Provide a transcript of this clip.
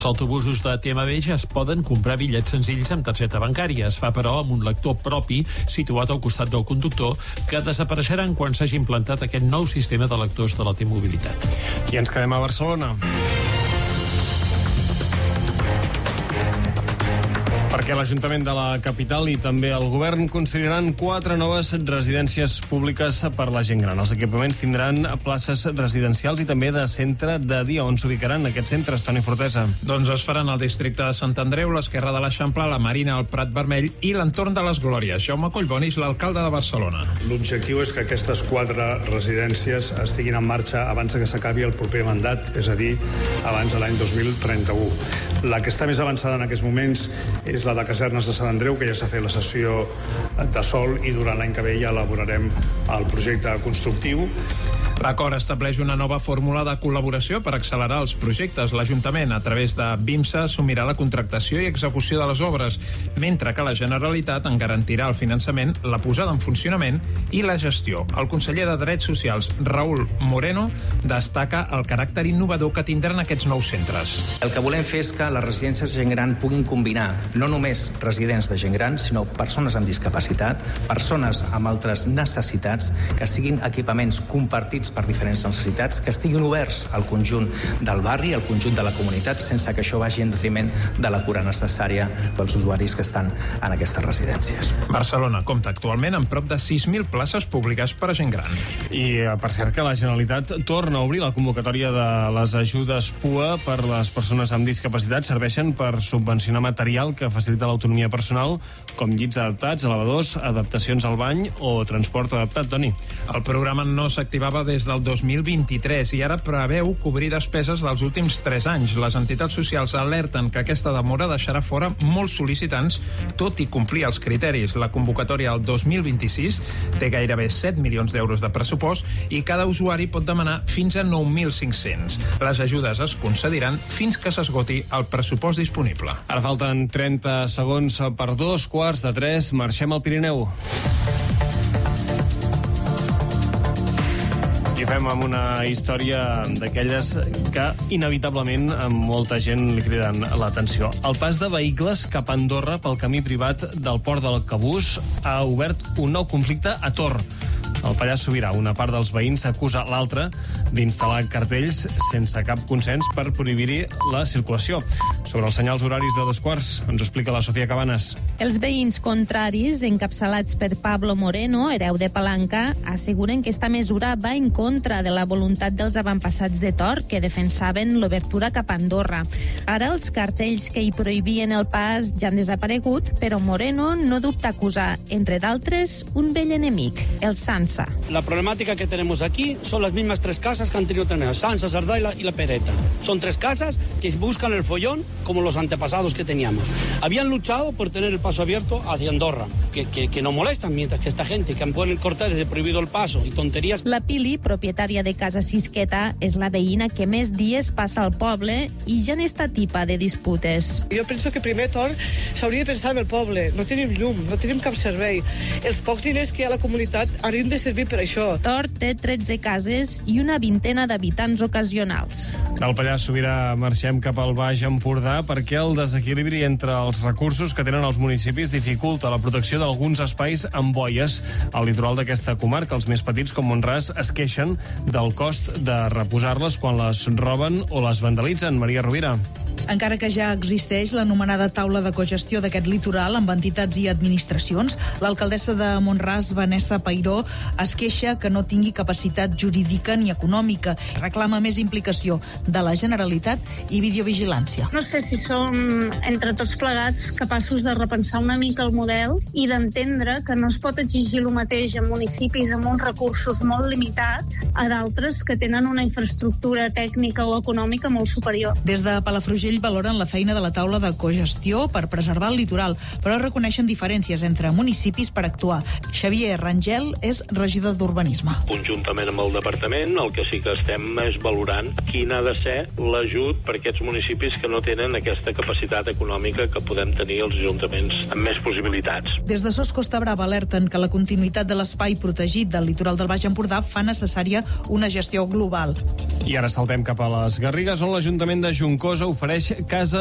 Els autobusos de TMB ja es poden comprar bitllets senzills amb targeta bancària. Es fa, però, amb un lector propi situat al costat del conductor, que desapareixeran quan s'hagi implantat aquest nou sistema de lectors de la T-Mobilitat. I ens quedem a Barcelona. Perquè l'Ajuntament de la capital i també el govern construiran 4 noves residències públiques per la gent gran. Els equipaments tindran places residencials i també de centre de dia. On s'ubicaran aquests centres, Toni Fortesa? Doncs es faran al districte de Sant Andreu, l'Esquerra de l'Eixample, la Marina, el Prat Vermell i l'entorn de les Glòries. Jaume Collbonis, l'alcalde de Barcelona. L'objectiu és que aquestes 4 residències estiguin en marxa abans que s'acabi el proper mandat, és a dir, abans de l'any 2031. La que està més avançada en aquests moments és la de Casernes de Sant Andreu, que ja s'ha fet la sessió de sol i durant l'any que ve ja elaborarem el projecte constructiu. L'acord estableix una nova fórmula de col·laboració per accelerar els projectes. L'Ajuntament, a través de BIMSA, assumirà la contractació i execució de les obres, mentre que la Generalitat en garantirà el finançament, la posada en funcionament i la gestió. El conseller de Drets Socials, Raúl Moreno, destaca el caràcter innovador que tindran aquests nous centres. El que volem fer és que les residències de gent gran puguin combinar no només residents de gent gran, sinó persones amb discapacitat, persones amb altres necessitats, que siguin equipaments compartits per diferents necessitats, que estiguin oberts al conjunt del barri, al conjunt de la comunitat, sense que això vagi en detriment de la cura necessària dels usuaris que estan en aquestes residències. Barcelona compta actualment amb prop de 6.000 places públiques per a gent gran. I, per cert, que la Generalitat torna a obrir la convocatòria de les ajudes PUA per les persones amb discapacitat. Serveixen per subvencionar material que facilita l'autonomia personal, com llits adaptats, elevadors, adaptacions al bany o transport adaptat, Toni. El programa no s'activava des del 2023 i ara preveu cobrir despeses dels últims 3 anys. Les entitats socials alerten que aquesta demora deixarà fora molts sol·licitants, tot i complir els criteris. La convocatòria al 2026 té gairebé 7 milions d'euros de pressupost i cada usuari pot demanar fins a 9.500. Les ajudes es concediran fins que s'esgoti el pressupost disponible. Ara falten 30 segons per 2:15. Marxem al Pirineu. I fem amb una història d'aquelles que inevitablement a molta gent li criden l'atenció. El pas de vehicles cap a Andorra pel camí privat del port del Cabús ha obert un nou conflicte a Tor. Al Pallars Sobirà, una part dels veïns acusa l'altra d'instal·lar cartells sense cap consens per prohibir-hi la circulació. Sobre els senyals horaris de 2:15, ens ho explica la Sofia Cabanes. Els veïns contraris, encapçalats per Pablo Moreno, hereu de Palanca, asseguren que esta mesura va en contra de la voluntat dels avantpassats de Tor, que defensaven l'obertura cap a Andorra. Ara els cartells que hi prohibien el pas ja han desaparegut, però Moreno no dubta acusar, entre d'altres, un vell enemic, el Sansa. La problemática que tenemos aquí son las mismas 3 casas que han tenido Sansa, Sardá y la Pereta. Son 3 casas que buscan el follón como los antepasados que teníamos. Habían luchado por tener el paso abierto hacia Andorra, que no molestan, mientras que esta gente que han puesto cortes de prohibido el paso y tonterías. La Pili, propietària de Casa Sisqueta, és la veïna que més dies passa al poble i ja n'està tipa de disputes. Jo penso que primer Tor s'hauria de pensar en el poble. No tenim llum, no tenim cap servei. Els pocs diners que hi ha a la comunitat haurien de servir per això. Tor té 13 cases i una vintena d'habitants ocasionals. Del Pallars Sobirà marxem cap al Baix Empordà perquè el desequilibri entre els recursos que tenen els municipis dificulta la protecció d'alguns espais amb boies. Al litoral d'aquesta comarca, els més petits com Mont-ras es queixen del cost de reposar-les quan les roben o les vandalitzen. Maria Rovira. Encara que ja existeix l'anomenada taula de cogestió d'aquest litoral amb entitats i administracions, l'alcaldessa de Mont-ras, Vanessa Peiró, es queixa que no tingui capacitat jurídica ni econòmica. Reclama més implicació de la Generalitat i videovigilància. No sé si som, entre tots plegats, capaços de repensar una mica el model i d'entendre que no es pot exigir el mateix en municipis amb uns recursos molt limitats a d'altres que tenen una infraestructura tècnica o econòmica molt superior. Des de Palafrugell valoren la feina de la taula de cogestió per preservar el litoral, però reconeixen diferències entre municipis per actuar. Xavier Rangel és regidor d'Urbanisme. Conjuntament amb el departament, el que sí que estem és valorant quin ha de ser l'ajut per aquests municipis que no tenen aquesta capacitat econòmica que podem tenir els ajuntaments amb més possibilitats. Des de SOS Costa Brava alerten que la continuïtat de l'espai protegit del litoral del Baix Empordà fa necessària una gestió global. I ara saltem cap a les Garrigues, on l'Ajuntament de Juncosa ofereix casa